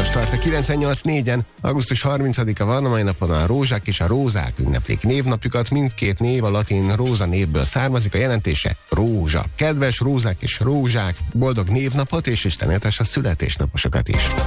most tart a 98.4-en, augusztus 30-a van, a mai napon a rózsák és a rózák ünneplik névnapjukat, mindkét név a latin róza névből származik, a jelentése rózsa. Kedves rózák és rózsák, boldog névnapot és Isten éltesse a születésnaposokat is!